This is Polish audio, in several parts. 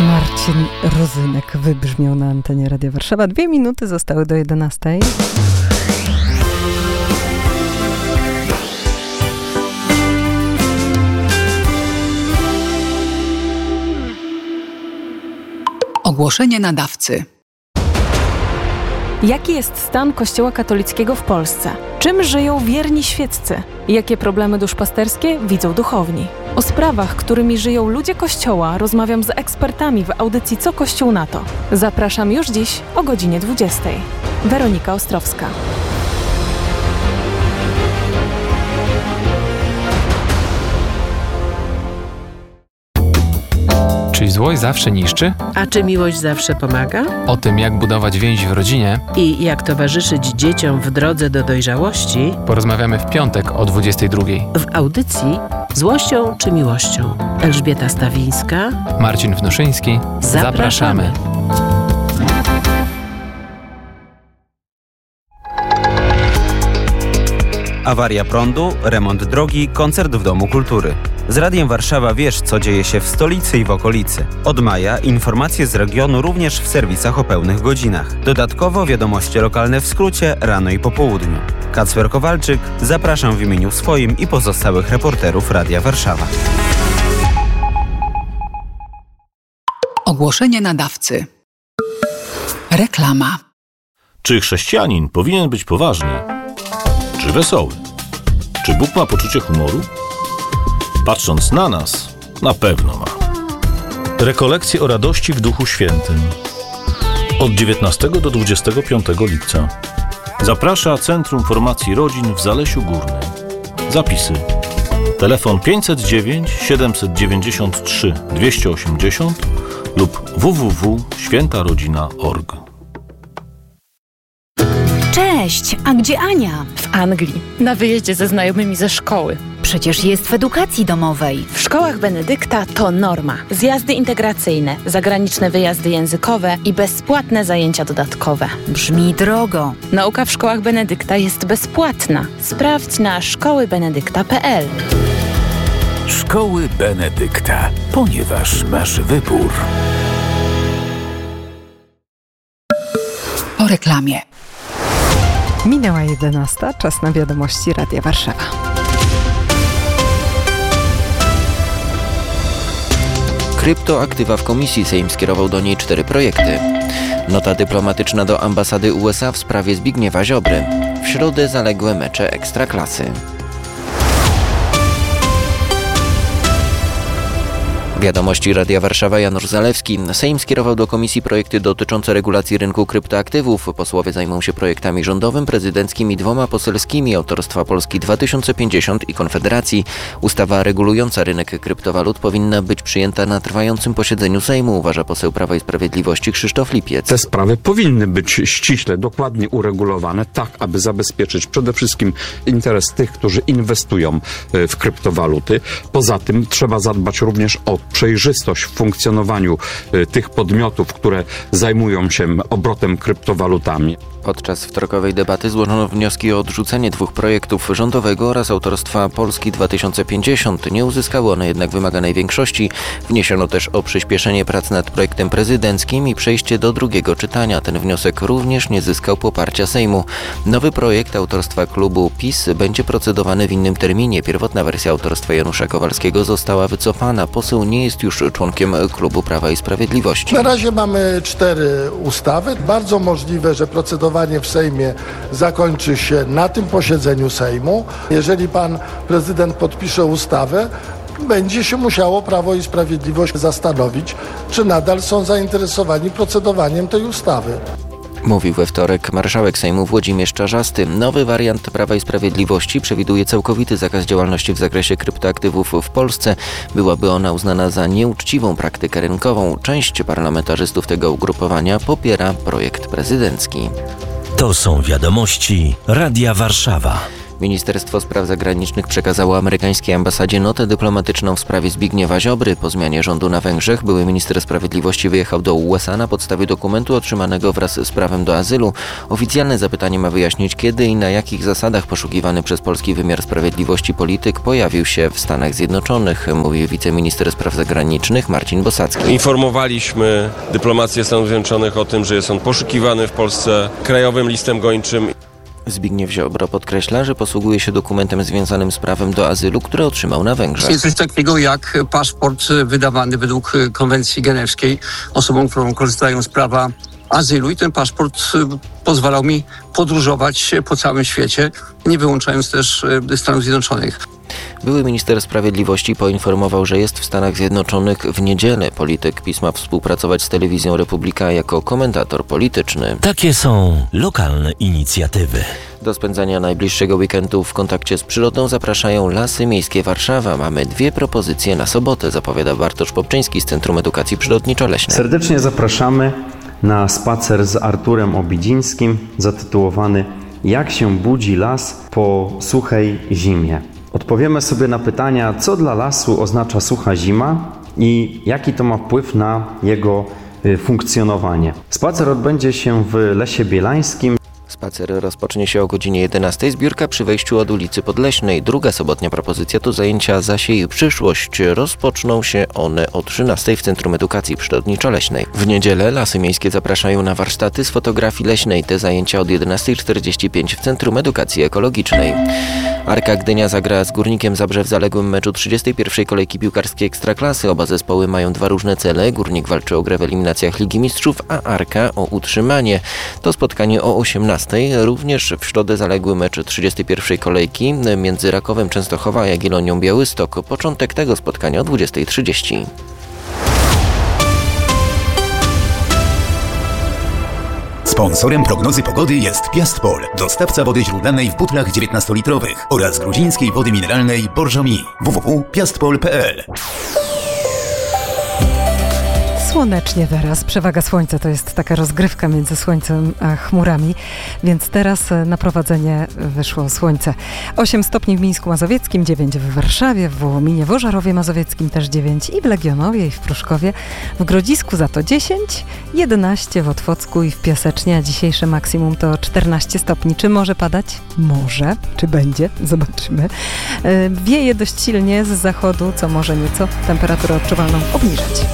Marcin Rozynek wybrzmiał na antenie Radia Warszawa. 2 minuty zostały do 11. Ogłoszenie nadawcy. Jaki jest stan Kościoła katolickiego w Polsce? Czym żyją wierni świeccy? Jakie problemy duszpasterskie widzą duchowni? O sprawach, którymi żyją ludzie Kościoła, rozmawiam z ekspertami w audycji Co Kościół na to. Zapraszam już dziś o godzinie 20. Weronika Ostrowska. Czy złość zawsze niszczy? A czy miłość zawsze pomaga? O tym, jak budować więź w rodzinie I jak towarzyszyć dzieciom w drodze do dojrzałości, porozmawiamy w piątek o 22:00. w audycji Złością czy miłością. Elżbieta Stawińska, Marcin Wnuszyński. Zapraszamy. Awaria prądu, remont drogi, koncert w Domu Kultury. Z Radiem Warszawa wiesz, co dzieje się w stolicy i w okolicy. Od maja informacje z regionu również w serwisach o pełnych godzinach. Dodatkowo wiadomości lokalne w skrócie rano i po południu. Kacper Kowalczyk, zapraszam w imieniu swoim i pozostałych reporterów Radia Warszawa. Ogłoszenie nadawcy. Reklama. Czy chrześcijanin powinien być poważny? Czy wesoły? Czy Bóg ma poczucie humoru? Patrząc na nas, na pewno ma. Rekolekcje o radości w Duchu Świętym. Od 19 do 25 lipca. Zaprasza Centrum Formacji Rodzin w Zalesiu Górnym. Zapisy. Telefon 509 793 280 lub www.świętarodzina.org. Cześć, a gdzie Ania? W Anglii. Na wyjeździe ze znajomymi ze szkoły. Przecież jest w edukacji domowej. W szkołach Benedykta to norma. Zjazdy integracyjne, zagraniczne wyjazdy językowe i bezpłatne zajęcia dodatkowe. Brzmi drogo. Nauka w szkołach Benedykta jest bezpłatna. Sprawdź na szkołybenedykta.pl. Szkoły Benedykta, ponieważ masz wybór. Po reklamie. Minęła 11, czas na wiadomości Radia Warszawa. Kryptoaktywa w komisji. Sejm skierował do niej 4 projekty. Nota dyplomatyczna do ambasady USA w sprawie Zbigniewa Ziobry. W środę zaległe mecze Ekstraklasy. Wiadomości Radia Warszawa, Janusz Zalewski. Sejm skierował do komisji projekty dotyczące regulacji rynku kryptoaktywów. Posłowie zajmą się projektami rządowym, prezydenckim i 2 poselskimi autorstwa Polski 2050 i Konfederacji. Ustawa regulująca rynek kryptowalut powinna być przyjęta na trwającym posiedzeniu Sejmu, uważa poseł Prawa i Sprawiedliwości Krzysztof Lipiec. Te sprawy powinny być ściśle, dokładnie uregulowane, tak aby zabezpieczyć przede wszystkim interes tych, którzy inwestują w kryptowaluty. Poza tym trzeba zadbać również o przejrzystość w funkcjonowaniu tych podmiotów, które zajmują się obrotem kryptowalutami. Podczas wtorkowej debaty złożono wnioski o odrzucenie 2 projektów rządowego oraz autorstwa Polski 2050. Nie uzyskały one jednak wymaganej większości. Wniesiono też o przyspieszenie prac nad projektem prezydenckim i przejście do drugiego czytania. Ten wniosek również nie zyskał poparcia Sejmu. Nowy projekt autorstwa klubu PiS będzie procedowany w innym terminie. Pierwotna wersja autorstwa Janusza Kowalskiego została wycofana. Poseł nie jest już członkiem klubu Prawa i Sprawiedliwości. Na razie mamy 4 ustawy. Bardzo możliwe, że procedowanie w Sejmie zakończy się na tym posiedzeniu Sejmu. Jeżeli pan prezydent podpisze ustawę, będzie się musiało Prawo i Sprawiedliwość zastanowić, czy nadal są zainteresowani procedowaniem tej ustawy. Mówił we wtorek marszałek Sejmu Włodzimierz Czarzasty. Nowy wariant Prawa i Sprawiedliwości przewiduje całkowity zakaz działalności w zakresie kryptoaktywów w Polsce. Byłaby ona uznana za nieuczciwą praktykę rynkową. Część parlamentarzystów tego ugrupowania popiera projekt prezydencki. To są wiadomości Radia Warszawa. Ministerstwo Spraw Zagranicznych przekazało amerykańskiej ambasadzie notę dyplomatyczną w sprawie Zbigniewa Ziobry. Po zmianie rządu na Węgrzech były minister sprawiedliwości wyjechał do USA na podstawie dokumentu otrzymanego wraz z prawem do azylu. Oficjalne zapytanie ma wyjaśnić, kiedy i na jakich zasadach poszukiwany przez polski wymiar sprawiedliwości polityk pojawił się w Stanach Zjednoczonych, mówi wiceminister spraw zagranicznych Marcin Bosacki. Informowaliśmy dyplomację Stanów Zjednoczonych o tym, że jest on poszukiwany w Polsce krajowym listem gończym. Zbigniew Ziobro podkreśla, że posługuje się dokumentem związanym z prawem do azylu, który otrzymał na Węgrzech. Jest coś takiego jak paszport wydawany według konwencji genewskiej osobom, które korzystają z prawa azylu, i ten paszport pozwalał mi podróżować po całym świecie, nie wyłączając też Stanów Zjednoczonych. Były minister sprawiedliwości poinformował, że jest w Stanach Zjednoczonych w niedzielę. Polityk PiS ma współpracować z telewizją Republika jako komentator polityczny. Takie są lokalne inicjatywy. Do spędzania najbliższego weekendu w kontakcie z przyrodą zapraszają Lasy Miejskie Warszawa. Mamy 2 propozycje na sobotę, zapowiada Bartosz Popczyński z Centrum Edukacji Przyrodniczo-Leśnej. Serdecznie zapraszamy na spacer z Arturem Obidzińskim zatytułowany „Jak się budzi las po suchej zimie”. Odpowiemy sobie na pytania, co dla lasu oznacza sucha zima i jaki to ma wpływ na jego funkcjonowanie. Spacer odbędzie się w Lesie Bielańskim. Spacer rozpocznie się o godzinie 11. Zbiórka przy wejściu od ulicy Podleśnej. Druga sobotnia propozycja to zajęcia Zasiej przyszłość. Rozpoczną się one o 13 w Centrum Edukacji Przyrodniczo-Leśnej. W niedzielę Lasy Miejskie zapraszają na warsztaty z fotografii leśnej. Te zajęcia od 11:45 w Centrum Edukacji Ekologicznej. Arka Gdynia zagra z Górnikiem Zabrze w zaległym meczu 31. kolejki piłkarskiej Ekstraklasy. Oba zespoły mają 2 różne cele. Górnik walczy o grę w eliminacjach Ligi Mistrzów, a Arka o utrzymanie. To spotkanie o 18:00. Również w środę zaległy mecz 31. kolejki między Rakowem Częstochowa a Jagiellonią Białystok. Początek tego spotkania o 20:30. Sponsorem prognozy pogody jest Piastpol, dostawca wody źródlanej w butlach 19-litrowych oraz gruzińskiej wody mineralnej Borżomi. www.piastpol.pl. Słonecznie teraz. Przewaga słońca to jest taka rozgrywka między słońcem a chmurami, więc teraz na prowadzenie wyszło słońce. 8 stopni w Mińsku Mazowieckim, 9 w Warszawie, w Wołominie, w Ożarowie Mazowieckim też 9 i w Legionowie i w Pruszkowie, w Grodzisku za to 10, 11 w Otwocku i w Piasecznie, a dzisiejsze maksimum to 14 stopni. Czy może padać? Może. Czy będzie? Zobaczymy. Wieje dość silnie z zachodu, co może nieco temperaturę odczuwalną obniżać.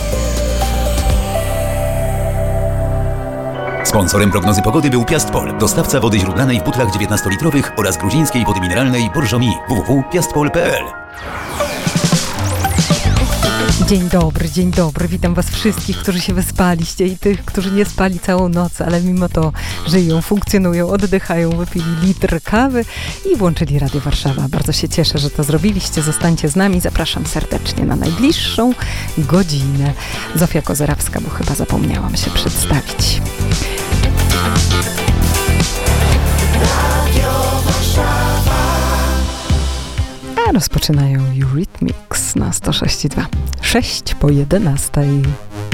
Sponsorem prognozy pogody był Piastpol, dostawca wody źródlanej w butlach 19-litrowych oraz gruzińskiej wody mineralnej Borżomi. www.piastpol.pl. Dzień dobry, witam Was wszystkich, którzy się wyspaliście i tych, którzy nie spali całą noc, ale mimo to żyją, funkcjonują, oddychają, wypili litr kawy i włączyli Radio Warszawa. Bardzo się cieszę, że to zrobiliście. Zostańcie z nami. Zapraszam serdecznie na najbliższą godzinę. Zofia Kozerawska, bo chyba zapomniałam się przedstawić. A rozpoczynają Eurythmics na 106,2. 6 po 11.